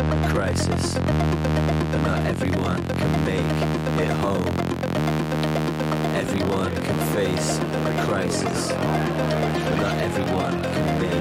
a crisis, but not everyone can make it home. Everyone can face a crisis, but not everyone can make